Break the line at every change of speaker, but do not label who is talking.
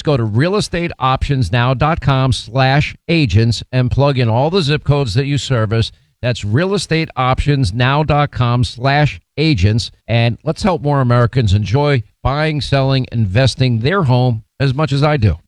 go to realestateoptionsnow.com/agents and plug in all the zip codes that you service. That's realestateoptionsnow.com/agents. And let's help more Americans enjoy buying, selling, investing their home as much as I do.